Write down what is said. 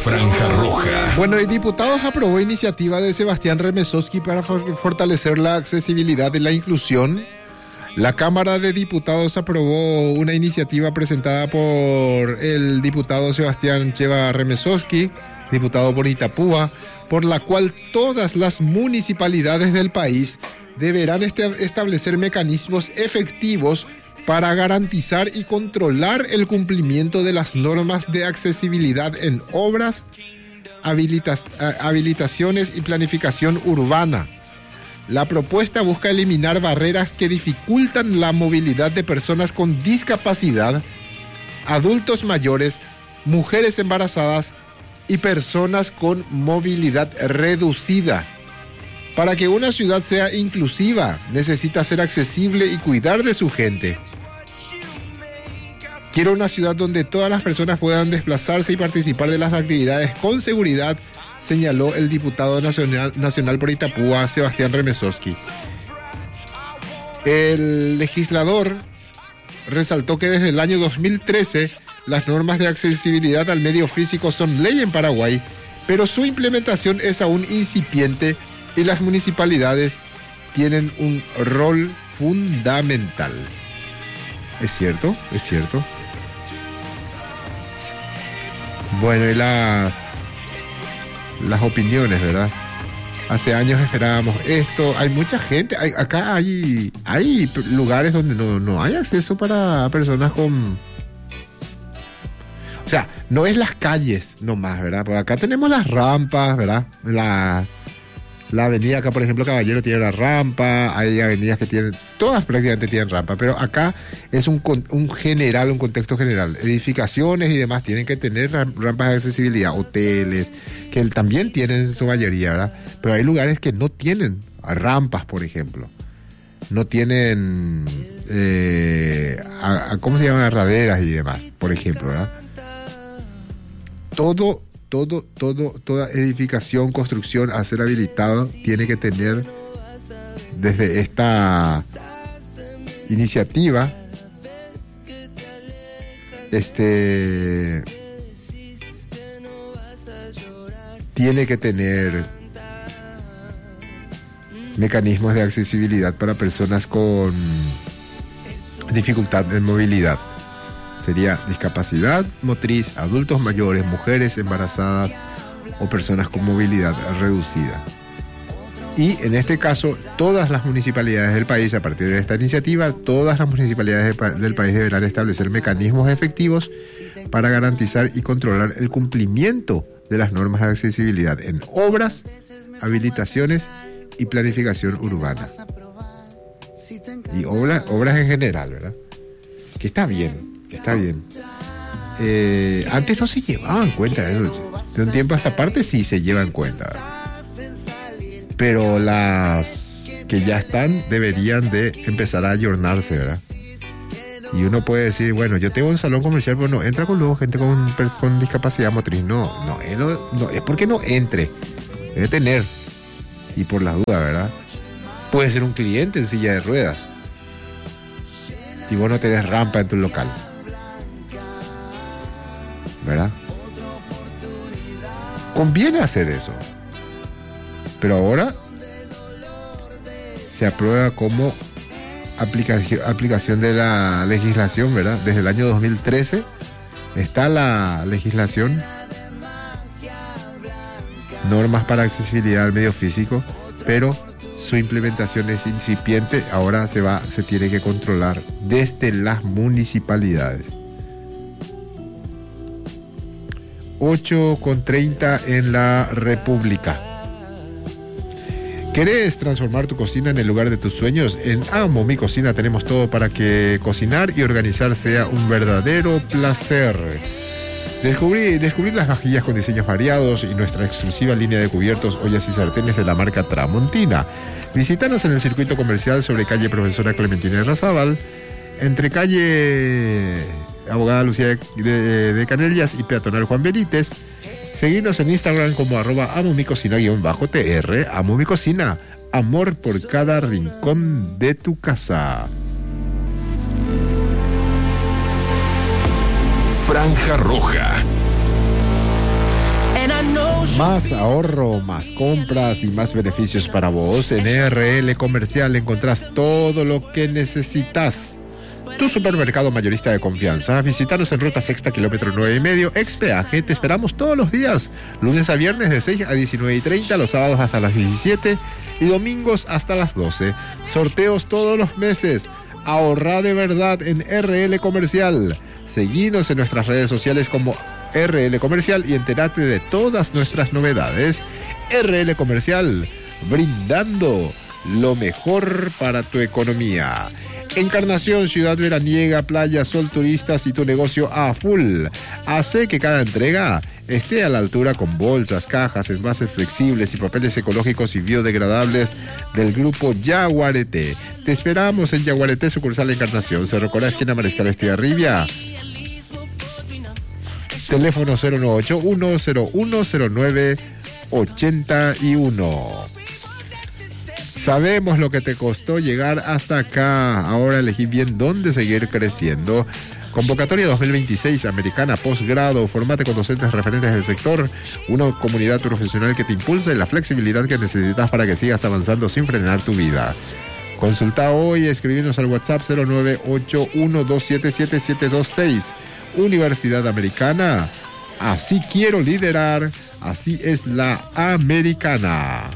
Franja Roja. Bueno, el diputado aprobó iniciativa de Sebastián Remesowski para fortalecer la accesibilidad y la inclusión. La Cámara de Diputados aprobó una iniciativa presentada por el diputado Sebastián Cheva Remesowski, diputado por Itapúa, por la cual todas las municipalidades del país deberán establecer mecanismos efectivos para garantizar y controlar el cumplimiento de las normas de accesibilidad en obras, habilitaciones y planificación urbana. La propuesta busca eliminar barreras que dificultan la movilidad de personas con discapacidad, adultos mayores, mujeres embarazadas y personas con movilidad reducida. Para que una ciudad sea inclusiva, necesita ser accesible y cuidar de su gente. Quiero una ciudad donde todas las personas puedan desplazarse y participar de las actividades con seguridad, señaló el diputado nacional por Itapúa, Sebastián Remesowski. El legislador resaltó que desde el año 2013 las normas de accesibilidad al medio físico son ley en Paraguay, pero su implementación es aún incipiente y las municipalidades tienen un rol fundamental. ¿Es cierto? Es cierto. Bueno, y las opiniones, ¿verdad? Hace años esperábamos esto. Hay mucha gente. Acá hay lugares donde no hay acceso para personas con... O sea, no es las calles nomás, ¿verdad? Porque acá tenemos las rampas, ¿verdad? La avenida acá, por ejemplo, Caballero tiene una rampa, hay avenidas que tienen, todas prácticamente tienen rampa, pero acá es un contexto general. Edificaciones y demás tienen que tener rampas de accesibilidad, hoteles, que también tienen en su mayoría, ¿verdad? Pero hay lugares que no tienen rampas, por ejemplo. No tienen, ¿cómo se llaman? Arraderas y demás, por ejemplo, ¿verdad? Toda edificación, construcción a ser habilitado tiene que tener desde esta iniciativa tiene que tener mecanismos de accesibilidad para personas con dificultad de movilidad. Sería discapacidad motriz, adultos mayores, mujeres embarazadas o personas con movilidad reducida. Y en este caso, todas las municipalidades del país, a partir de esta iniciativa, todas las municipalidades del país deberán establecer mecanismos efectivos para garantizar y controlar el cumplimiento de las normas de accesibilidad en obras, habilitaciones y planificación urbana. Y obras en general, ¿verdad? Que está bien. Está bien. Antes no se llevaba en cuenta eso. De un tiempo a esta parte sí se lleva en cuenta, ¿verdad? Pero las que ya están deberían de empezar a ayornarse, ¿verdad? Y uno puede decir, bueno, yo tengo un salón comercial, pero no entra con luego gente con discapacidad motriz. No, es porque no entre. Debe tener. Y por las dudas, ¿verdad? Puede ser un cliente en silla de ruedas. Y vos no tenés rampa en tu local, ¿verdad? Conviene hacer eso. Pero ahora se aprueba como aplicación de la legislación, ¿verdad? Desde el año 2013 está la legislación, normas para accesibilidad al medio físico, pero su implementación es incipiente. Ahora se tiene que controlar desde las municipalidades. 8:30 en la República. ¿Querés transformar tu cocina en el lugar de tus sueños? En Amo Mi Cocina tenemos todo para que cocinar y organizar sea un verdadero placer. Descubrir las vajillas con diseños variados y nuestra exclusiva línea de cubiertos, ollas y sartenes de la marca Tramontina. Visítanos en el circuito comercial sobre calle Profesora Clementina Razabal, entre calle Abogada Lucía de Canellas y peatonal Juan Benítez. Seguirnos en Instagram como @amomicocina_tr. Amo Mi Cocina, amor por cada rincón de tu casa. Franja Roja. Más ahorro, más compras y más beneficios para vos. En RL Comercial encontrás todo lo que necesitas. Tu supermercado mayorista de confianza. Visítanos en Ruta Sexta, kilómetro 9,5, ex peaje. Te esperamos todos los días, lunes a viernes de 6 a 19:30, los sábados hasta las 17 y domingos hasta las 12. Sorteos todos los meses. Ahorra de verdad en RL Comercial. Seguinos en nuestras redes sociales como RL Comercial y entérate de todas nuestras novedades. RL Comercial, brindando lo mejor para tu economía. Encarnación, ciudad veraniega, playa, sol, turistas y tu negocio a full. Hace que cada entrega esté a la altura con bolsas, cajas, envases flexibles y papeles ecológicos y biodegradables del grupo Yaguareté. Te esperamos en Yaguareté, sucursal Encarnación, Cerro Corá, esquina Mariscal Estigarribia. Teléfono 0981-010981. Sabemos lo que te costó llegar hasta acá. Ahora elegí bien dónde seguir creciendo. Convocatoria 2026 Americana Postgrado. Formate con docentes referentes del sector. Una comunidad profesional que te impulsa y la flexibilidad que necesitas para que sigas avanzando sin frenar tu vida. Consulta hoy, escribirnos al WhatsApp 0981-277-726. Universidad Americana. Así quiero liderar. Así es la Americana.